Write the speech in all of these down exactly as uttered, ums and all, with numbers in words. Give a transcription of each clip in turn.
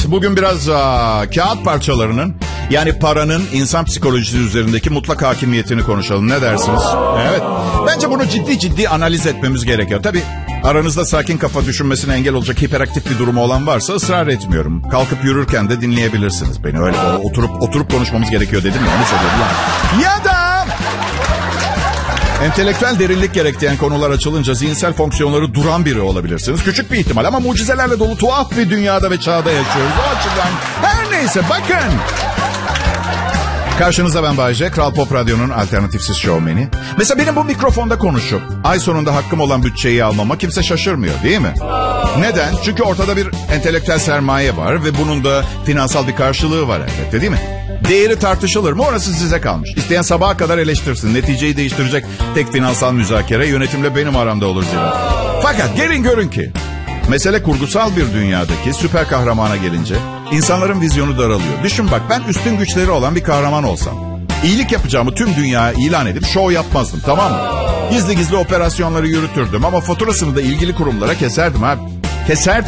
bugün biraz aa, kağıt parçalarının, yani paranın insan psikolojisi üzerindeki mutlak hakimiyetini konuşalım. Ne dersiniz? Evet. Bence bunu ciddi ciddi analiz etmemiz gerekiyor. Tabii aranızda sakin kafa düşünmesine engel olacak hiperaktif bir durumu olan varsa ısrar etmiyorum. Kalkıp yürürken de dinleyebilirsiniz beni. Öyle oturup oturup konuşmamız gerekiyor dedim ya. Onu söylüyorum. Ya da entelektüel derinlik gerektiren konular açılınca zihinsel fonksiyonları duran biri olabilirsiniz. Küçük bir ihtimal ama mucizelerle dolu tuhaf bir dünyada ve çağda yaşıyoruz. O açıdan her neyse bakın. Karşınızda ben Bayce, Kral Pop Radyo'nun alternatifsiz şovmeni. Mesela benim bu mikrofonda konuşup ay sonunda hakkım olan bütçeyi almama kimse şaşırmıyor değil mi? Neden? Çünkü ortada bir entelektüel sermaye var ve bunun da finansal bir karşılığı var elbette değil mi? Değeri tartışılır mı? Orası size kalmış. İsteyen sabaha kadar eleştirsin. Neticeyi değiştirecek tek finansal müzakere yönetimle benim aramda olur zira. Fakat gelin görün ki mesele kurgusal bir dünyadaki süper kahramana gelince insanların vizyonu daralıyor. Düşün bak, ben üstün güçleri olan bir kahraman olsam, iyilik yapacağımı tüm dünyaya ilan edip şov yapmazdım, tamam mı? Gizli gizli operasyonları yürütürdüm ama faturasını da ilgili kurumlara keserdim abi. Keserdim.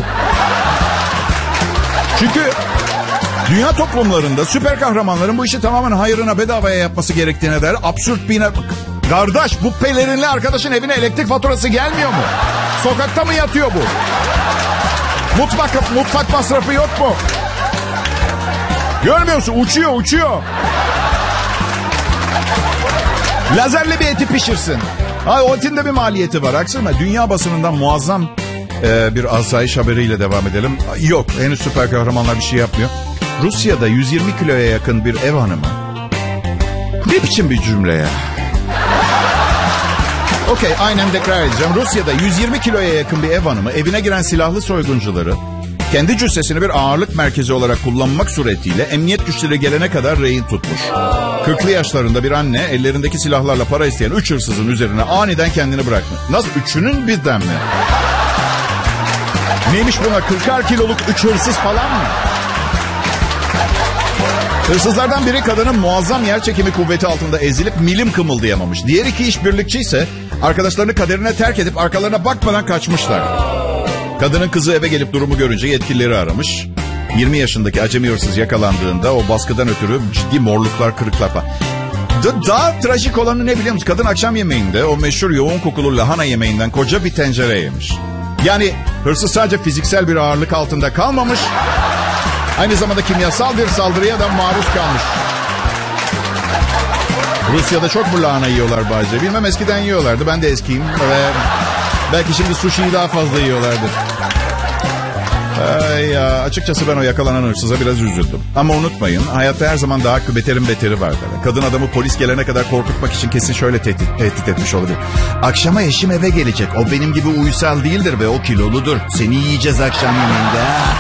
Çünkü dünya toplumlarında süper kahramanların bu işi tamamen hayrına bedavaya yapması gerektiğine dair absürt bir... Kardeş, bu pelerinli arkadaşın evine elektrik faturası gelmiyor mu? Sokakta mı yatıyor bu? Mutfak, mutfak masrafı yok mu? Görmüyor musun? Uçuyor, uçuyor. Lazerle bir eti pişirsin. Ay, o etin de bir maliyeti var. Haksız mı? Dünya basınından muazzam e, bir asayiş haberiyle devam edelim. Yok, henüz süper kahramanlar bir şey yapmıyor. Rusya'da yüz yirmi kiloya yakın bir ev hanımı. Ne biçim bir cümle ya? Okey, aynen tekrar edeceğim. Rusya'da yüz yirmi kiloya yakın bir ev hanımı evine giren silahlı soyguncuları kendi cüssesini bir ağırlık merkezi olarak kullanmak suretiyle emniyet güçleri gelene kadar rehin tutmuş. kırklı yaşlarında bir anne ellerindeki silahlarla para isteyen üç hırsızın üzerine aniden kendini bırakmış. Nasıl? Üçünün birden mi? Neymiş buna? kırkar kiloluk üç hırsız falan mı? Hırsızlardan biri kadının muazzam yer çekimi kuvveti altında ezilip milim kımıldayamamış. Diğer iki işbirlikçi ise arkadaşlarını kaderine terk edip arkalarına bakmadan kaçmışlar. Kadının kızı eve gelip durumu görünce yetkilileri aramış. yirmi yaşındaki acemi hırsız yakalandığında o baskıdan ötürü ciddi morluklar, kırıklar falan. Da- daha trajik olanı ne biliyor musun? Kadın akşam yemeğinde o meşhur yoğun kokulu lahana yemeğinden koca bir tencere yemiş. Yani hırsız sadece fiziksel bir ağırlık altında kalmamış, aynı zamanda kimyasal bir saldırıya da maruz kalmış. Rusya'da çok mu lahana yiyorlar Bayce? Bilmem, eskiden yiyorlardı. Ben de eskiyim ve belki şimdi sushi'yi daha fazla yiyorlardı. Ay ya, açıkçası ben o yakalanan hırsıza biraz üzüldüm. Ama unutmayın, hayatta her zaman daha beterin beteri vardır. Kadın adamı polis gelene kadar korkutmak için kesin şöyle tehdit, tehdit etmiş olabilir. Akşama eşim eve gelecek. O benim gibi uysal değildir ve o kiloludur. Seni yiyeceğiz akşam yemeğinde.